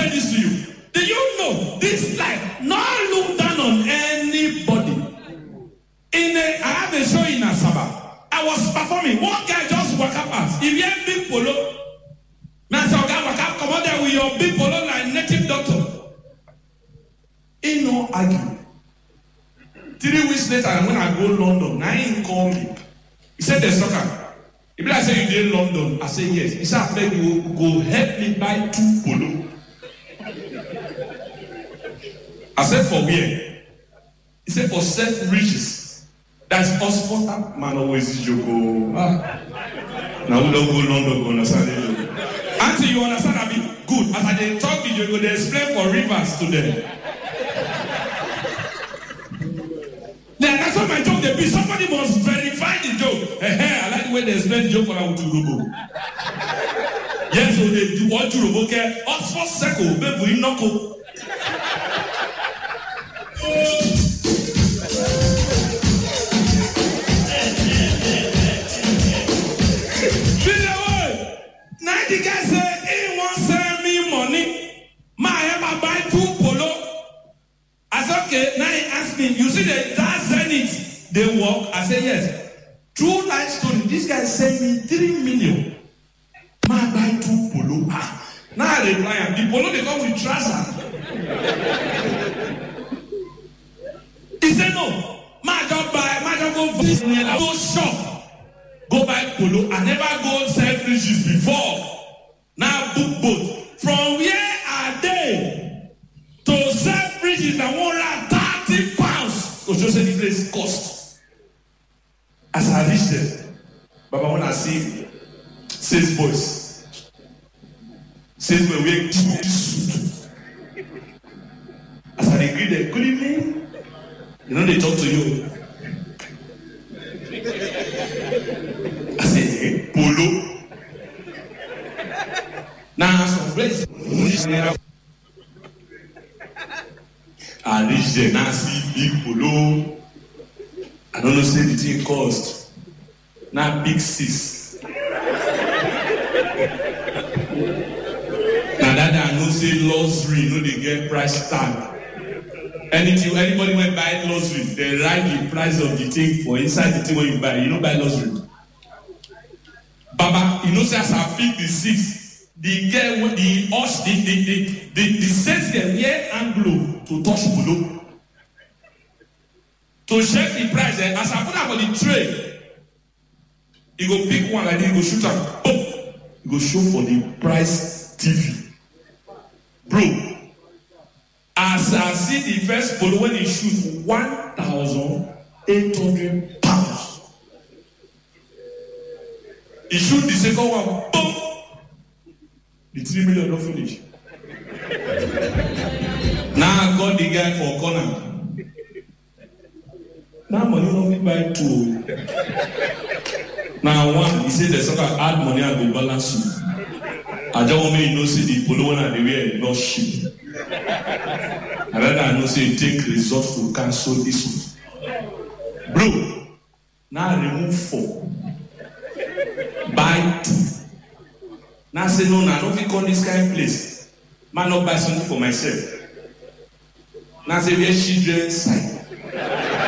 say this to you. Do you know this life not look down on anybody? I have a show in Asaba. I was performing. One guy just walk up past. If you have big polo, man say, okay, walk up, come out there with your big polo like native doctor. He no argue. 3 weeks later, when I go London, now he call me. He said, "The soccer." If I say you did London, I say yes. He said, "I beg you, go help me buy 2 polo." I said, "For where?" He said, "For self-riches." That's Oxford. Man always joke. Now we don't go London, go understand it. Until you understand that be good. As I talk to you, they explain for rivers to them. Yeah, that's what my joke they be. Somebody must verify the joke. I like the way they explain the joke for our Turubo. Yes, so they do what Turubo care. Oxford Circle, baby, we knock. Now the guy say he won't send me money. I buy 2 polo. I said, okay. Now he asked me, you see that Zenith, they work? I said, yes. True life story. This guy sent me 3 million. I buy 2 polo. Now I reply, the polo they come with trouser. He said, no. I just go shop. Go buy polo. I never go self-riches before. Now book boat. From where are they to self-riches that won't have 30 pounds? Because just say the place cost. As I reach there, Baba, when I see sales boys, sales boys wear 2 suits. As I agree there, good evening. You know they talk to you. I say, hey, polo. Now some place. I reach there, now see big polo. I don't know say the thing cost. Now big 6. Now that I know say luxury, no they get price tag. Anybody when buy luxury, they write the price of the thing for inside the thing when you buy. You don't buy luxury. Baba, you know say as I pick the 6, the girl with the sales girl wear Anglo to touch below. To check the price, as I put up on the tray, he go pick one like this, he go shoot up. Oh, he go show for the price TV. Bro. As I see the first polo when he shoot 1,800 pounds. He shoot the second one, boom! The 3 million don't finish. Now I got the guy for corner. Now money don't buy 2. Now 1, he said the soccer add money and go balance you. I don't want me to know see the polo when I wear not cheap. I rather know say take results to cancel this one. Bro, now remove 4. Buy 2. Now say no, I don't think on this kind of place. Man not buy something for myself. Now say where children's side.